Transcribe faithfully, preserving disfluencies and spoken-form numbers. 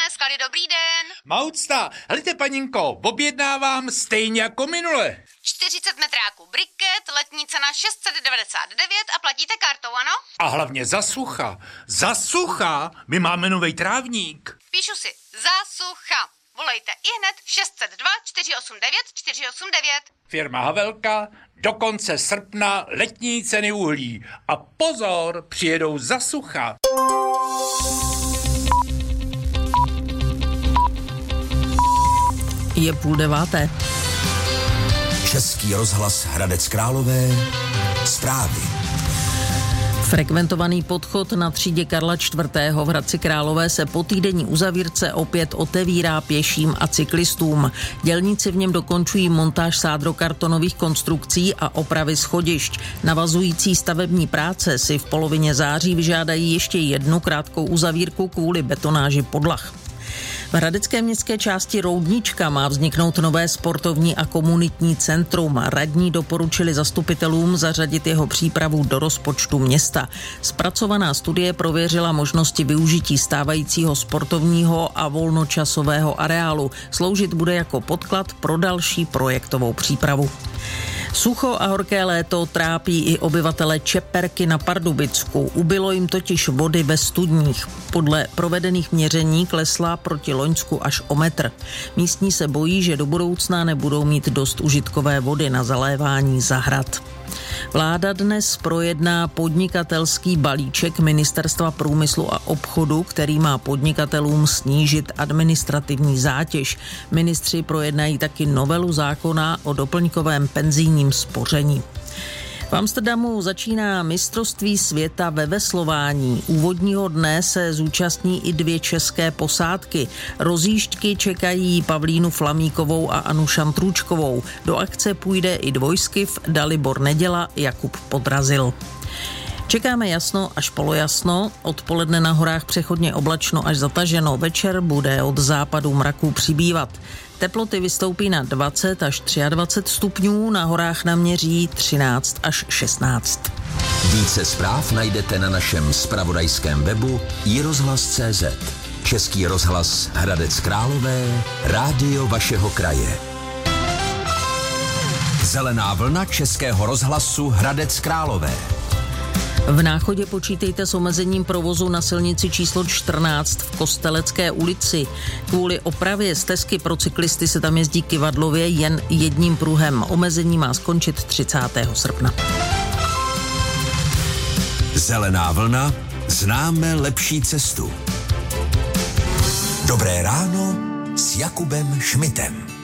Skali, dobrý den. Maucta, helejte paninko, objednávám stejně jako minule. čtyřicet metráků briket, letní cena šest set devadesát devět a platíte kartou, ano? A hlavně za sucha. Za sucha, my máme novej trávník. Píšu si, za sucha. Volejte ihned šest set dva čtyři osm devět čtyři osm devět. Firma Havelka, do konce srpna letní ceny uhlí. A pozor, přijedou za sucha. Je půl deváté. Český rozhlas Hradec Králové. Zprávy. Frekventovaný podchod na třídě Karla čtvrtého v Hradci Králové se po týdenní uzavírce opět otevírá pěším a cyklistům. Dělníci v něm dokončují montáž sádrokartonových konstrukcí a opravy schodišť. Navazující stavební práce si v polovině září vyžádají ještě jednu krátkou uzavírku kvůli betonáži podlah. V hradecké městské části Roudnička má vzniknout nové sportovní a komunitní centrum. Radní doporučili zastupitelům zařadit jeho přípravu do rozpočtu města. Zpracovaná studie prověřila možnosti využití stávajícího sportovního a volnočasového areálu. Sloužit bude jako podklad pro další projektovou přípravu. Sucho a horké léto trápí i obyvatele Čeperky na Pardubicku. Ubylo jim totiž vody ve studních. Podle provedených měření klesla proti loňsku až o metr. Místní se bojí, že do budoucna nebudou mít dost užitkové vody na zalévání zahrad. Vláda dnes projedná podnikatelský balíček Ministerstva průmyslu a obchodu, který má podnikatelům snížit administrativní zátěž. Ministři projednají taky novelu zákona o doplňkovém penzijním spoření. V Amsterdamu začíná mistrovství světa ve veslování. Úvodního dne se zúčastní i dvě české posádky. Rozjížďky čekají Pavlínu Flamíkovou a Anu Šantrůčkovou. Do akce půjde i dvojskyf Dalibor Neděla, Jakub Podrazil. Čekáme jasno až polojasno, odpoledne na horách přechodně oblačno až zataženo, večer bude od západu mraků přibývat. Teploty vystoupí na dvacet až dvacet tři stupňů, na horách naměří třináct až šestnáct. Více zpráv najdete na našem zpravodajském webu i rozhlas tečka cé zet. Český rozhlas Hradec Králové, rádio vašeho kraje. Zelená vlna Českého rozhlasu Hradec Králové. V Náchodě počítejte s omezením provozu na silnici číslo čtrnáct v Kostelecké ulici. Kvůli opravě stezky pro cyklisty se tam jezdí kyvadlově jen jedním pruhem. Omezení má skončit třicátého srpna. Zelená vlna, známe lepší cestu. Dobré ráno s Jakubem Šmitem.